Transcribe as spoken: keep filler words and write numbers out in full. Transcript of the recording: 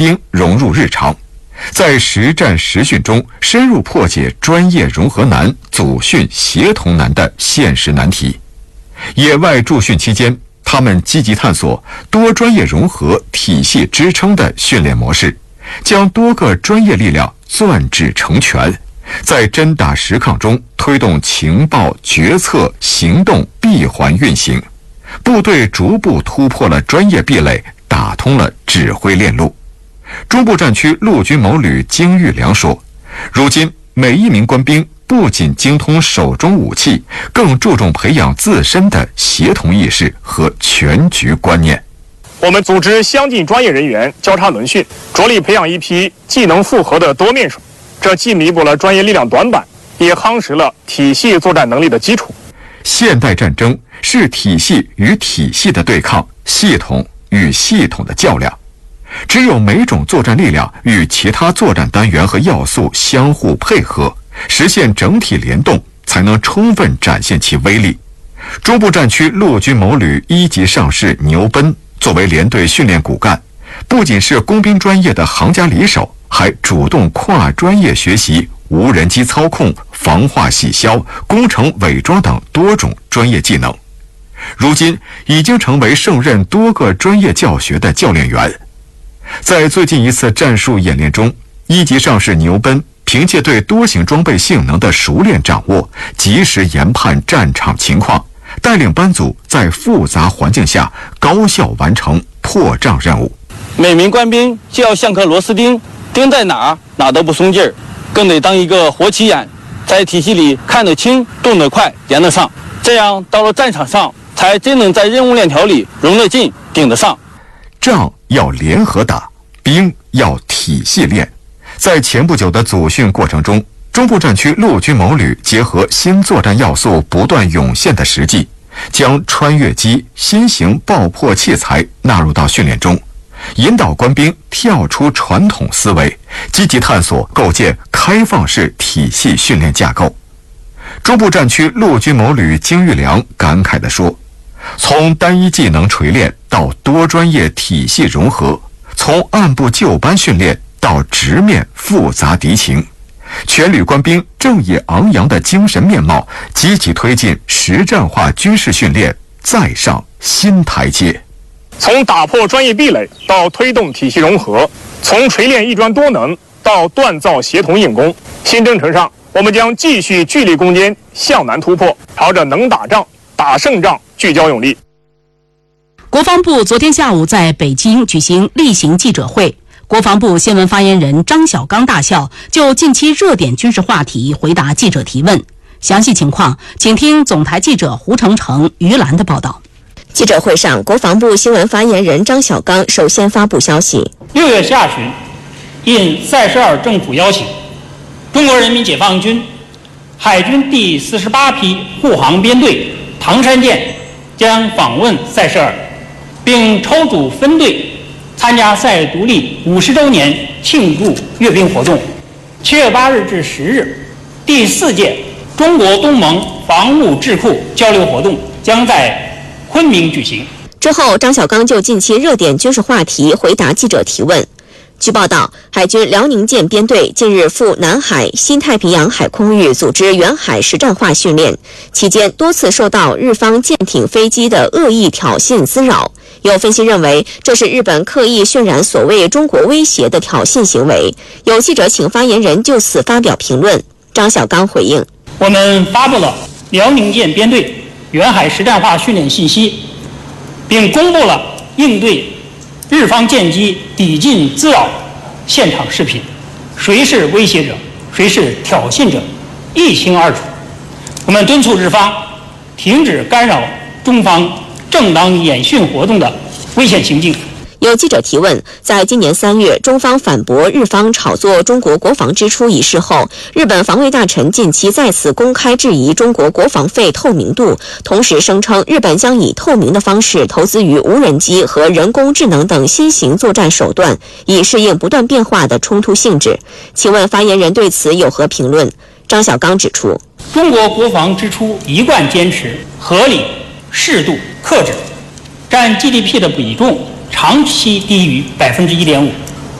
兵融入日常，在实战实训中深入破解专业融合难、组训协同难的现实难题。野外驻训期间，他们积极探索多专业融合、体系支撑的训练模式，将多个专业力量攥指成拳，在真打实抗中推动情报、决策、行动闭环运行，部队逐步突破了专业壁垒，打通了指挥链路。中部战区陆军某旅金玉良说，如今每一名官兵不仅精通手中武器，更注重培养自身的协同意识和全局观念。 我们组织相近专业人员交叉轮训，着力培养一批技能复合的多面手，这既弥补了专业力量短板，也夯实了体系作战能力的基础。 现代战争是体系与体系的对抗，系统与系统的较量。只有每种作战力量与其他作战单元和要素相互配合，实现整体联动，才能充分展现其威力。中部战区陆军某旅一级上士牛奔作为连队训练骨干，不仅是工兵专业的行家里手，还主动跨专业学习无人机操控、防化洗消、工程伪装等多种专业技能。如今已经成为胜任多个专业教学的教练员。在最近一次战术演练中，一级上士牛奔凭借对多型装备性能的熟练掌握，及时研判战场情况，带领班组在复杂环境下高效完成破障任务。 每名官兵就要像颗螺丝钉，钉在哪儿哪儿都不松劲儿，更得当一个活起眼，在体系里看得清、动得快、连得上，这样到了战场上才真能在任务链条里融得进、顶得上。 仗要联合打，兵要体系练。在前不久的组训过程中，中部战区陆军某旅结合新作战要素不断涌现的实际，将穿越机、新型爆破器材纳入到训练中，引导官兵跳出传统思维，积极探索构建开放式体系训练架构。中部战区陆军某旅金玉良感慨地说，从单一技能锤炼到多专业体系融合，从按部就班训练到直面复杂敌情，全旅官兵正以昂扬的精神面貌，积极推进实战化军事训练再上新台阶。 从打破专业壁垒到推动体系融合，从锤炼一专多能到锻造协同硬功，新征程上，我们将继续聚力攻坚，向南突破，朝着能打仗、打胜仗聚焦用力。 国防部昨天下午在北京举行例行记者会，国防部新闻发言人张晓刚大校就近期热点军事话题回答记者提问。详细情况，请听总台记者胡成成、于兰的报道。 记者会上，国防部新闻发言人张晓刚首先发布消息： 六月下旬，应塞舌尔政府邀请，中国人民解放军海军第四十八批护航编队唐山舰将访问塞舌尔，并抽组分队参加塞独立五十周年庆祝阅兵活动。七月八日至十日，第四届中国东盟防务智库交流活动将在昆明举行。 之后，张晓刚就近期热点军事话题回答记者提问。据报道，海军辽宁舰编队近日赴南海、新太平洋海空域组织远海实战化训练，期间多次受到日方舰艇、飞机的恶意挑衅滋扰。有分析认为，这是日本刻意渲染所谓中国威胁的挑衅行为。有记者请发言人就此发表评论。张晓刚回应： 我们发布了辽宁舰编队远海实战化训练信息，并公布了应对日方舰机抵近滋扰现场视频，谁是威胁者，谁是挑衅者，一清二楚。我们敦促日方停止干扰中方正当演训活动的危险行径。 有记者提问，在今年三月，中方反驳日方炒作中国国防支出一事后，日本防卫大臣近期再次公开质疑中国国防费透明度，同时声称日本将以透明的方式投资于无人机和人工智能等新型作战手段，以适应不断变化的冲突性质。请问发言人对此有何评论？张晓刚指出， 中国国防支出一贯坚持合理、适度、克制，占 G D P 的比重长期低于百分之一点五。